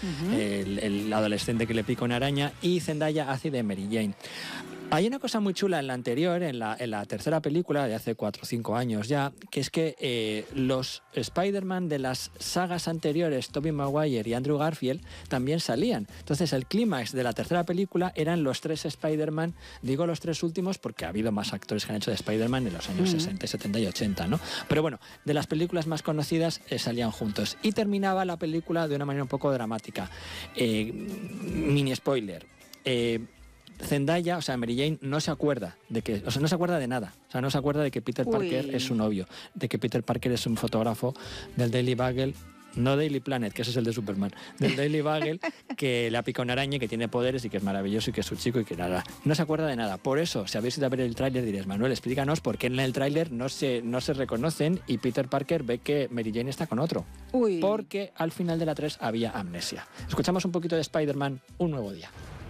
el adolescente que le pica una araña, y Zendaya hace de Mary Jane. Hay una cosa muy chula en la anterior, en la tercera película de hace 4 o 5 años ya, que es que los Spider-Man de las sagas anteriores, Tobey Maguire y Andrew Garfield, también salían. Entonces el clímax de la tercera película eran los 3 Spider-Man, digo los 3 últimos porque ha habido más actores que han hecho de Spider-Man en los años 60, 70 y 80, ¿no? Pero bueno, de las películas más conocidas salían juntos. Y terminaba la película de una manera un poco dramática. Mini spoiler. Zendaya, o sea, Mary Jane, no se acuerda no se acuerda de nada. O sea, no se acuerda de que Peter Parker es su novio, de que Peter Parker es un fotógrafo del Daily Bugle, no Daily Planet, que ese es el de Superman, del Daily Bugle, que le ha picado una araña, que tiene poderes y que es maravilloso y que es su chico y que nada. No se acuerda de nada. Por eso, si habéis ido a ver el tráiler, diréis, Manuel, explícanos por qué en el tráiler no se reconocen y Peter Parker ve que Mary Jane está con otro. Porque al final de la 3 había amnesia. Escuchamos un poquito de Spider-Man, Un nuevo día.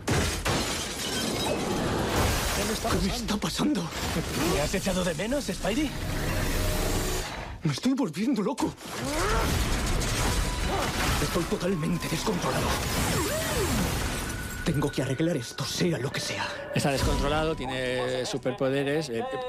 ¿Qué me está pasando? ¿Me has echado de menos, Spidey? Me estoy volviendo loco. Estoy totalmente descontrolado. Tengo que arreglar esto, sea lo que sea. Está descontrolado, tiene superpoderes.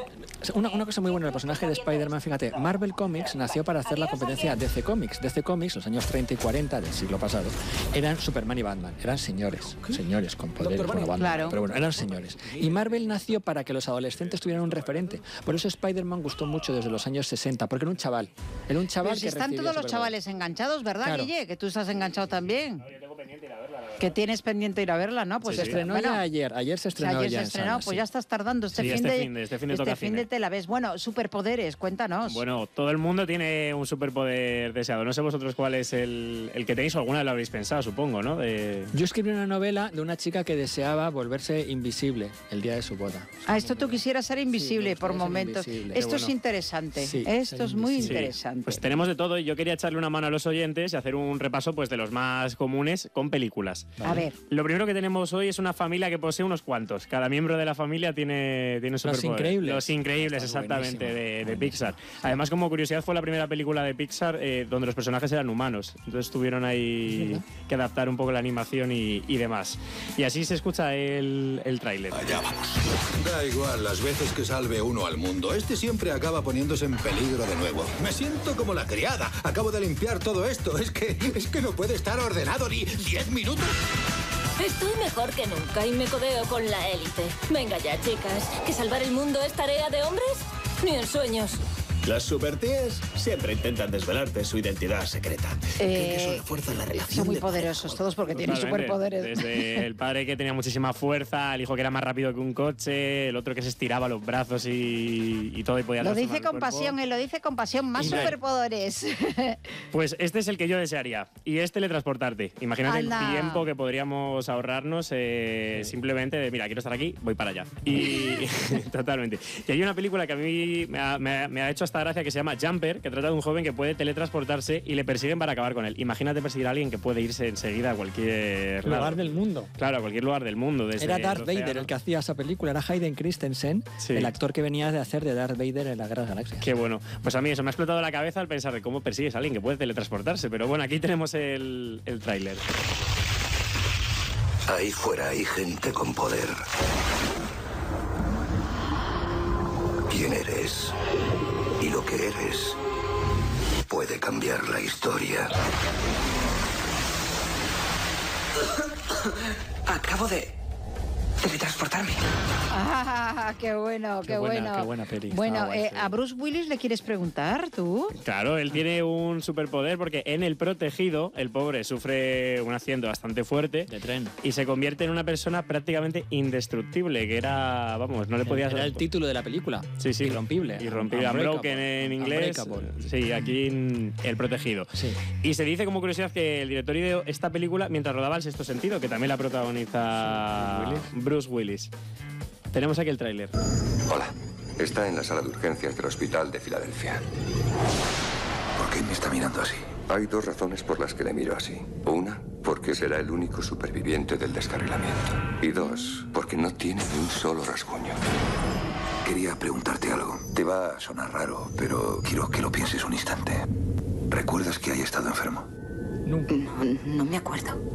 Una cosa muy buena del personaje de Spider-Man, fíjate, Marvel Comics nació para hacer la competencia a DC Comics. DC Comics, los años 30 y 40 del siglo pasado, eran Superman y Batman. Eran señores con poderes. Bueno, Batman, claro. Pero bueno, eran señores. Y Marvel nació para que los adolescentes tuvieran un referente. Por eso Spider-Man gustó mucho desde los años 60, porque era un chaval. Era un chaval pues que están todos los chavales enganchados, ¿verdad, claro. Guille? Que tú estás enganchado también. No, yo tengo pendiente ir a verla, que tienes pendiente ir a verla, ¿no? Pues se estrenó ya ayer se estrenó ayer ya se estrenó, pues ya estás tardando. Este fin de te la ves. Bueno, superpoderes, cuéntanos. Bueno, todo el mundo tiene un superpoder deseado. No sé vosotros cuál es el que tenéis, o alguna vez lo habréis pensado, supongo, ¿no? Yo escribí una novela de una chica que deseaba volverse invisible el día de su boda. Esto tú quisieras ser invisible por momentos. Esto es interesante. Sí, esto es muy interesante. Pues tenemos de todo y yo quería echarle una mano a los oyentes y hacer un repaso pues de los más comunes con películas. A ver. Lo primero que tenemos hoy es una familia que posee unos cuantos. Cada miembro de la familia tiene superpoderes. Los Increíbles, exactamente, de Pixar. Además, como curiosidad, fue la primera película de Pixar donde los personajes eran humanos. Entonces tuvieron ahí que adaptar un poco la animación y demás. Y así se escucha el tráiler. Allá vamos. Da igual las veces que salve uno al mundo. Este siempre acaba poniéndose en peligro de nuevo. Me siento como la criada. Acabo de limpiar todo esto. Es que no puede estar ordenado ni 10 minutos. Estoy mejor que nunca y me codeo con la élite. Venga ya, chicas, ¿que salvar el mundo es tarea de hombres? Ni en sueños. Las supertías siempre intentan desvelarte su identidad secreta. Que eso refuerza la relación. Son muy poderosos todos porque tienen superpoderes. Desde el padre que tenía muchísima fuerza, el hijo que era más rápido que un coche, el otro que se estiraba los brazos y todo y podía lo dice con pasión, lo dice con pasión. Más superpoderes. Pues este es el que yo desearía. Y es teletransportarte. Imagínate el tiempo que podríamos ahorrarnos simplemente de, mira, quiero estar aquí, voy para allá. Y totalmente. Y hay una película que a mí me ha hecho hasta gracia que se llama Jumper, que trata de un joven que puede teletransportarse y le persiguen para acabar con él. Imagínate perseguir a alguien que puede irse enseguida a cualquier lugar del mundo. Claro, a cualquier lugar del mundo. Era Darth Vader el que hacía esa película, era Hayden Christensen, el actor que venía de hacer de Darth Vader en la Guerra de las Galaxias. Qué bueno. Pues a mí eso me ha explotado la cabeza al pensar de cómo persigues a alguien que puede teletransportarse. Pero bueno, aquí tenemos el tráiler. Ahí fuera hay gente con poder. ¿Quién eres? Y lo que eres puede cambiar la historia. Acabo de teletransportarme. Qué bueno, qué bueno. Qué buena peli. Bueno, ¿a Bruce Willis le quieres preguntar tú? Claro, él tiene un superpoder porque en El Protegido, el pobre sufre un accidente bastante fuerte de tren y se convierte en una persona prácticamente indestructible, que era, vamos, no le podías... Era el título de la película. Sí. Irrompible. Unbroken en inglés. Sí, aquí en El Protegido. Sí. Y se dice como curiosidad que el director ideó esta película mientras rodaba El Sexto Sentido, que también la protagoniza Bruce Willis. Tenemos aquí el tráiler. Hola, está en la sala de urgencias del Hospital de Filadelfia. ¿Por qué me está mirando así? Hay 2 razones por las que le miro así. Una, porque será el único superviviente del descarrilamiento. Y 2, porque no tiene ni un solo rasguño. Quería preguntarte algo. Te va a sonar raro, pero quiero que lo pienses un instante. ¿Recuerdas que haya estado enfermo? No me acuerdo.